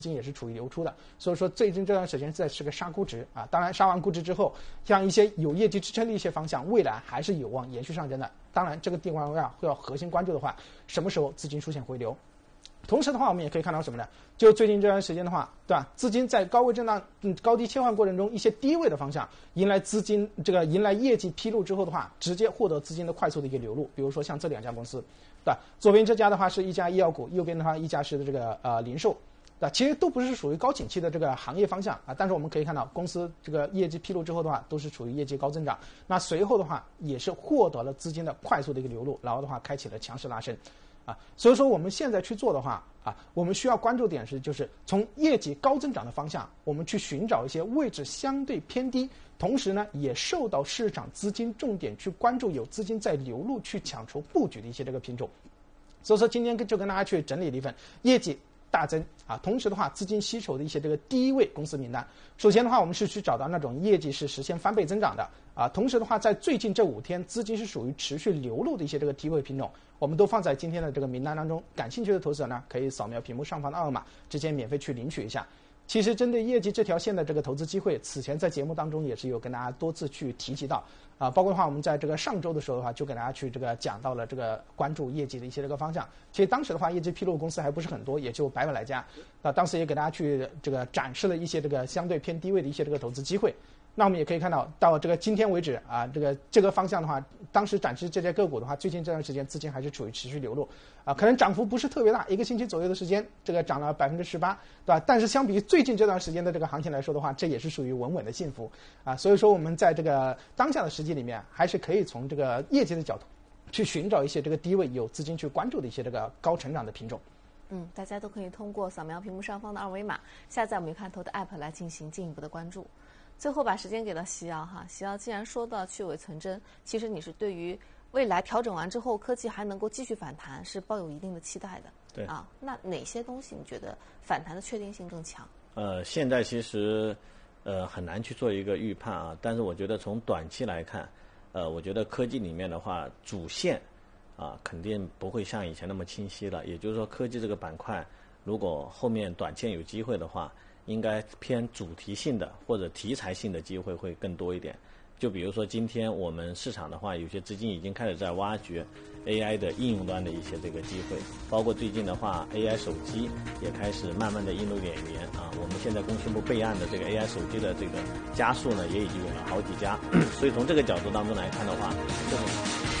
金也是处于流出的，所以说最近这段时间是个杀估值啊。当然杀完估值之后，像一些有业绩支撑的一些方向，未来还是有望延续上升的。当然这个地方要核心关注的话，什么时候资金出现回流？同时的话，我们也可以看到什么呢？就最近这段时间的话，对吧？资金在高位震荡、高低切换过程中，一些低位的方向迎来业绩披露之后的话，直接获得资金的快速的一个流入。比如说像这两家公司，对吧？左边这家的话是一家医药股，右边的话一家是这个零售。其实都不是属于高景气的这个行业方向啊，但是我们可以看到公司这个业绩披露之后的话，都是处于业绩高增长。那随后的话也是获得了资金的快速的一个流入，然后的话开启了强势拉升，啊，所以说我们现在去做的话啊，我们需要关注点就是从业绩高增长的方向，我们去寻找一些位置相对偏低，同时呢也受到市场资金重点去关注，有资金在流入去抢筹布局的一些这个品种。所以说今天就跟大家去整理了一份业绩大增啊，同时的话资金吸筹的一些这个低位公司名单。首先的话，我们是去找到那种业绩是实现翻倍增长的啊，同时的话，在最近这5天资金是属于持续流入的一些这个低位品种，我们都放在今天的这个名单当中。感兴趣的投资者呢，可以扫描屏幕上方的二维码，直接免费去领取一下。其实针对业绩这条线的这个投资机会，此前在节目当中也是有跟大家多次去提及到啊，包括的话我们在这个上周的时候的话，就给大家去这个讲到了这个关注业绩的一些这个方向。其实当时的话，业绩披露公司还不是很多，也就100来家啊，当时也给大家去这个展示了一些这个相对偏低位的一些这个投资机会。那我们也可以看到这个今天为止啊，这个方向的话，当时展示这些个股的话，最近这段时间资金还是处于持续流入啊，可能涨幅不是特别大，1个星期左右的时间，这个涨了18%，对吧？但是相比于最近这段时间的这个行情来说的话，这也是属于稳稳的幸福啊。所以说我们在这个当下的时机里面，还是可以从这个业绩的角度去寻找一些这个低位有资金去关注的一些这个高成长的品种。 大家都可以通过扫描屏幕上方的二维码，下载我们有看头的 app 来进行进一步的关注。最后把时间给到西奥哈，西奥既然说到去伪存真，其实你是对于未来调整完之后科技还能够继续反弹是抱有一定的期待的。 对啊，那哪些东西你觉得反弹的确定性更强？ 现在其实很难去做一个预判啊，但是我觉得从短期来看，我觉得科技里面的话主线啊肯定不会像以前那么清晰了，也就是说科技这个板块如果后面短线有机会的话，应该偏主题性的或者题材性的机会会更多一点。就比如说今天我们市场的话，有些资金已经开始在挖掘 AI 的应用端的一些这个机会，包括最近的话 AI 手机也开始慢慢的映入眼帘啊。我们现在工信部备案的这个 AI 手机的这个家数呢，也已经有了好几家，所以从这个角度当中来看的话，这种